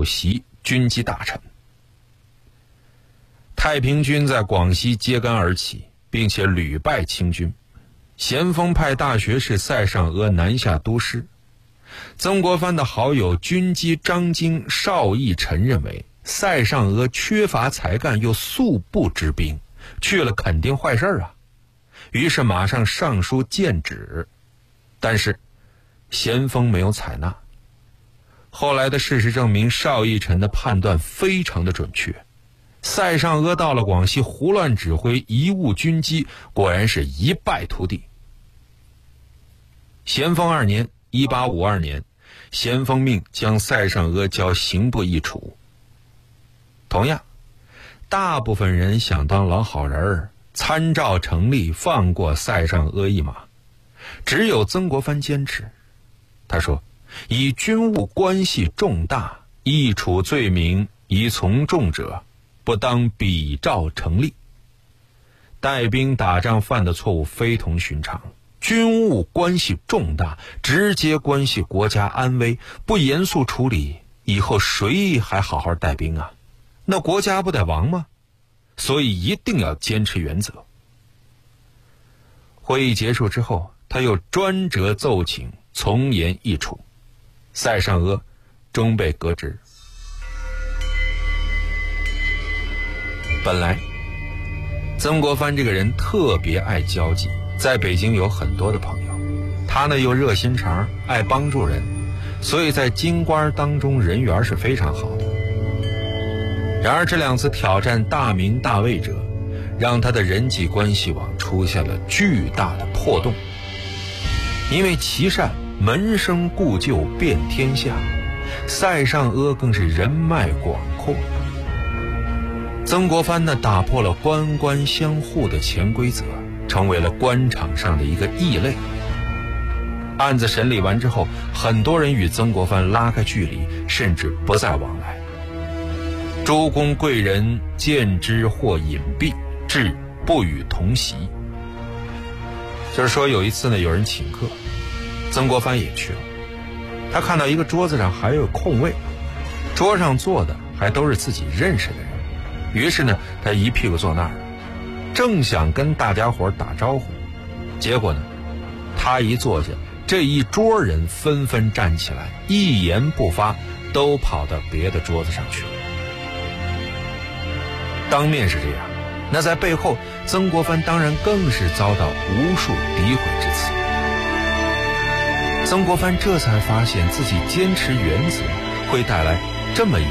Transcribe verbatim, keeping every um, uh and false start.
首席军机大臣。太平军在广西揭竿而起，并且屡败清军。咸丰派大学士塞尚阿南下督师。曾国藩的好友军机张京、邵义臣认为塞尚阿缺乏才干又素不知兵，去了肯定坏事啊，于是马上上书谏旨。但是咸丰没有采纳。后来的事实证明，邵义臣的判断非常的准确。塞尚阿到了广西胡乱指挥，贻误军机，果然是一败涂地。咸丰二年一八五二年，咸丰命将塞尚阿交刑部议处。同样，大部分人想当老好人儿，参照成立，放过塞尚阿一马。只有曾国藩坚持。他说，以军务关系重大，议处罪名宜从重者，不当比照成立。带兵打仗犯的错误非同寻常，军务关系重大，直接关系国家安危，不严肃处理，以后谁还好好带兵啊？那国家不得亡吗？所以一定要坚持原则。会议结束之后，他又专折奏请，从严议处。塞尚阿终被革职。本来曾国藩这个人特别爱交际，在北京有很多的朋友，他呢又热心肠，爱帮助人，所以在京官当中人缘是非常好的。然而这两次挑战大名大位者，让他的人际关系网出现了巨大的破洞。因为琦善门生故旧遍天下，塞尚阿更是人脉广阔。曾国藩呢，打破了官官相护的潜规则，成为了官场上的一个异类。案子审理完之后，很多人与曾国藩拉开距离，甚至不再往来。诸公贵人见之或隐蔽，至不与同席。就是说有一次呢，有人请客，曾国藩也去了。他看到一个桌子上还有空位，桌上坐的还都是自己认识的人，于是呢，他一屁股坐那儿，正想跟大家伙打招呼，结果呢，他一坐下，这一桌人纷纷站起来，一言不发，都跑到别的桌子上去了。当面是这样，那在背后，曾国藩当然更是遭到无数诋毁之词。曾国藩这才发现自己坚持原则会带来这么一